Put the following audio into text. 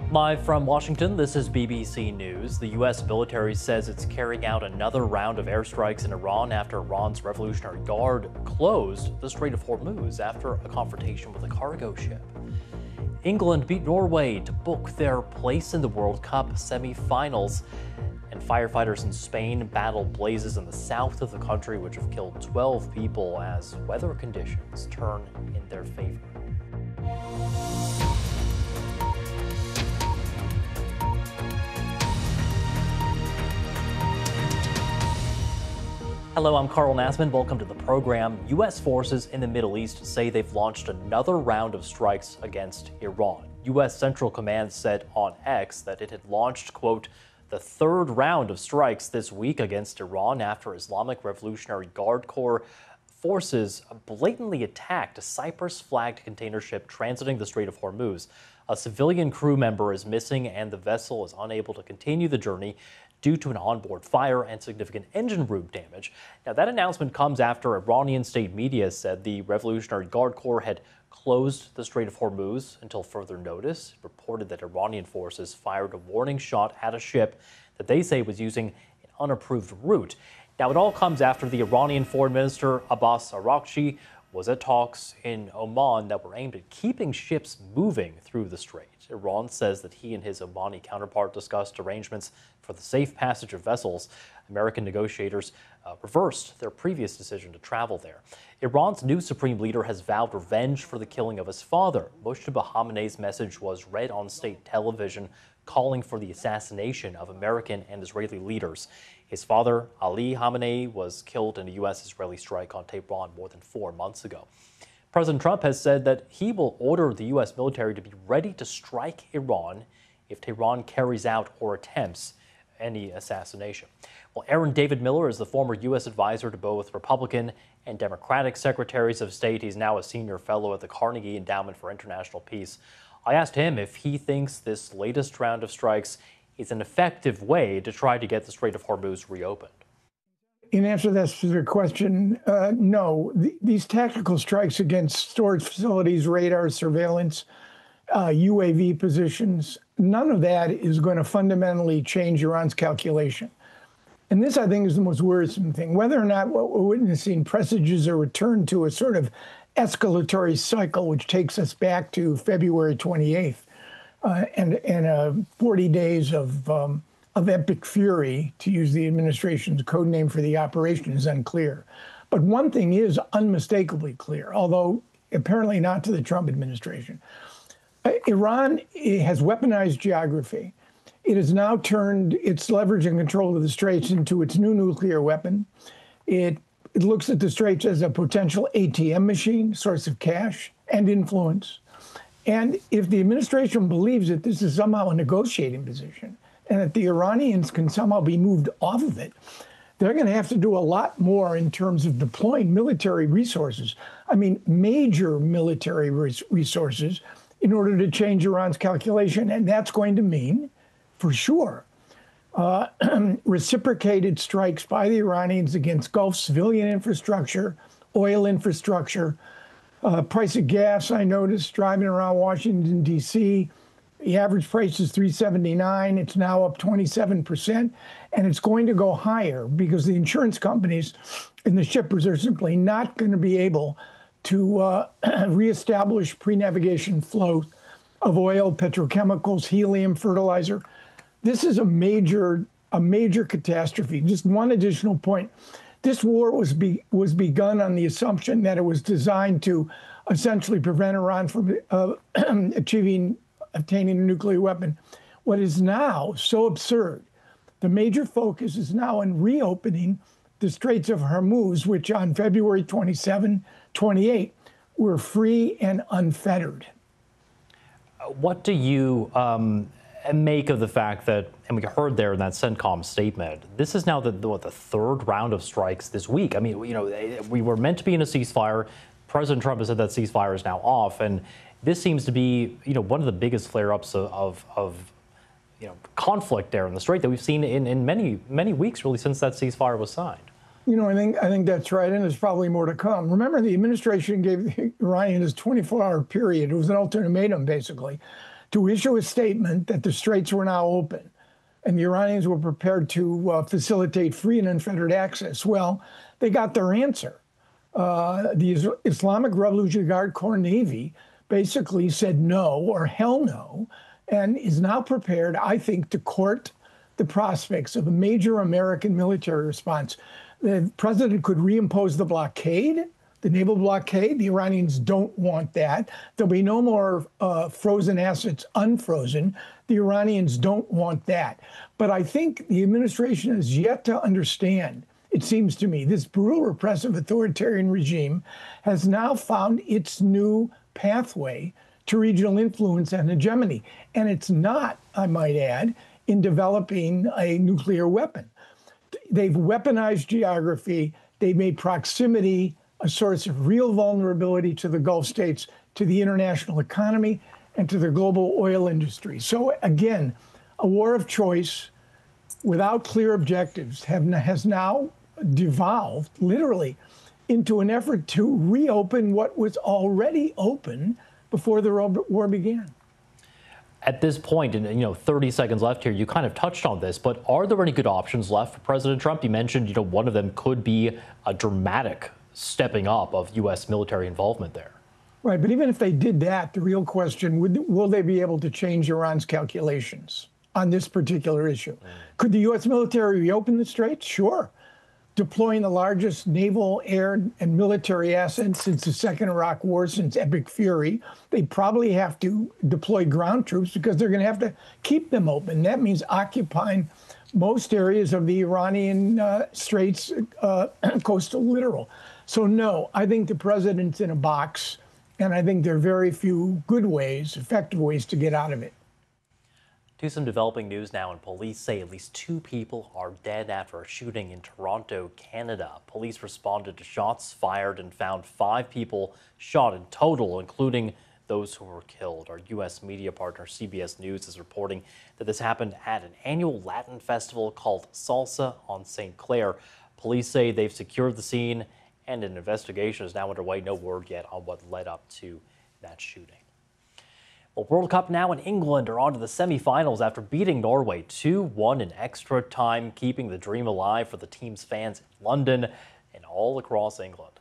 Live from Washington, this is BBC News. The U.S. military says it's carrying out another round of airstrikes in Iran after Iran's Revolutionary Guard closed the Strait of Hormuz after a confrontation with a cargo ship. England beat Norway to book their place in the World Cup semi-finals. And firefighters in Spain battle blazes in the south of the country, which have killed 12 people as weather conditions turn in their favor. Hello, I'm Carl Nassman. Welcome to the program. U.S. forces in the Middle East say they've launched another round of strikes against Iran. U.S. Central Command said on X that it had launched, quote, the third round of strikes this week against Iran after Islamic Revolutionary Guard Corps forces blatantly attacked a Cyprus-flagged container ship transiting the Strait of Hormuz. A civilian crew member is missing and the vessel is unable to continue the journey due to an onboard fire and significant engine room damage. Now, that announcement comes after Iranian state media said the Revolutionary Guard Corps had closed the Strait of Hormuz until further notice. It reported that Iranian forces fired a warning shot at a ship that they say was using an unapproved route. Now, it all comes after the Iranian Foreign Minister Abbas Araghchi was at talks in Oman that were aimed at keeping ships moving through the strait. Iran says that he and his Omani counterpart discussed arrangements for the safe passage of vessels. American negotiators reversed their previous decision to travel there. Iran's new supreme leader has vowed revenge for the killing of his father. Mojtaba Khamenei's message was read on state television, calling for the assassination of American and Israeli leaders. His father, Ali Khamenei, was killed in a U.S.-Israeli strike on Tehran more than 4 months ago. President Trump has said that he will order the U.S. military to be ready to strike Iran if Tehran carries out or attempts any assassination. Well, Aaron David Miller is the former U.S. advisor to both Republican and Democratic secretaries of state. He's now a senior fellow at the Carnegie Endowment for International Peace. I asked him if he thinks this latest round of strikes is an effective way to try to get the Strait of Hormuz reopened. In answer to that specific question, no. These tactical strikes against storage facilities, radar, surveillance, UAV positions, none of that is going to fundamentally change Iran's calculation. And this, I think, is the most worrisome thing. Whether or not what we're witnessing presages a return to a sort of escalatory cycle, which takes us back to February 28th, and 40 days of epic fury, to use the administration's code name for the operation, is unclear. But one thing is unmistakably clear, although apparently not to the Trump administration. Iran has weaponized geography. It has now turned its leverage and control of the Straits into its new nuclear weapon. It looks at the Straits as a potential ATM machine, source of cash and influence. And if the administration believes that this is somehow a negotiating position and that the Iranians can somehow be moved off of it, they're going to have to do a lot more in terms of deploying military resources. I mean, major military resources in order to change Iran's calculation. And that's going to mean, for sure, reciprocated strikes by the Iranians against Gulf civilian infrastructure, oil infrastructure. Price of gas, I noticed, driving around Washington, D.C., the average price is $3.79. It's now up 27%, and it's going to go higher because the insurance companies and the shippers are simply not going to be able to reestablish pre-navigation flow of oil, petrochemicals, helium, fertilizer. This is a major catastrophe. Just one additional point. This war was begun on the assumption that it was designed to essentially prevent Iran from obtaining a nuclear weapon. What is now so absurd, the major focus is now on reopening the Straits of Hormuz, which on February 27, 28 were free and unfettered. What do you make of the fact that, and we heard there in that CENTCOM statement, this is now the third round of strikes this week? I mean, we were meant to be in a ceasefire. President Trump has said that ceasefire is now off, and this seems to be, one of the biggest flare-ups of conflict there in the Strait that we've seen in many weeks, really, since that ceasefire was signed. I think that's right, and there's probably more to come. Remember, the administration gave the Iranians a 24-hour period. It was an ultimatum, basically, to issue a statement that the straits were now open and the Iranians were prepared to facilitate free and unfettered access. Well, they got their answer. The Islamic Revolutionary Guard Corps Navy basically said no or hell no, and is now prepared, I think, to court the prospects of a major American military response. The president could reimpose the blockade, the naval blockade. The Iranians don't want that. There'll be no more frozen assets unfrozen. The Iranians don't want that. But I think the administration has yet to understand, it seems to me, this brutal, repressive, authoritarian regime has now found its new pathway to regional influence and hegemony. And it's not, I might add, in developing a nuclear weapon. They've weaponized geography. They've made proximity a source of real vulnerability to the Gulf states, to the international economy, and to the global oil industry. So again, a war of choice without clear objectives has now devolved, literally, into an effort to reopen what was already open before the war began. At this point, and 30 seconds left here, you kind of touched on this, but are there any good options left for President Trump? You mentioned, one of them could be a dramatic stepping up of U.S. military involvement there. Right, but even if they did that, the real question, will they be able to change Iran's calculations on this particular issue? Could the U.S. military reopen the straits? Sure. Deploying the largest naval, air, and military assets since the Second Iraq War, since Epic Fury. They probably have to deploy ground troops because they're going to have to keep them open. That means occupying most areas of the Iranian Straits coastal littoral. So no, I think the president's in a box, and I think there are very few good ways, effective ways to get out of it. To some developing news now, and police say at least 2 people are dead after a shooting in Toronto, Canada. Police responded to shots fired and found 5 people shot in total, including those who were killed. Our U.S. media partner CBS News is reporting that this happened at an annual Latin festival called Salsa on St. Clair. Police say they've secured the scene and an investigation is now underway. No word yet on what led up to that shooting. Well, World Cup now, in England are on to the semifinals after beating Norway 2-1 in extra time, keeping the dream alive for the team's fans in London and all across England.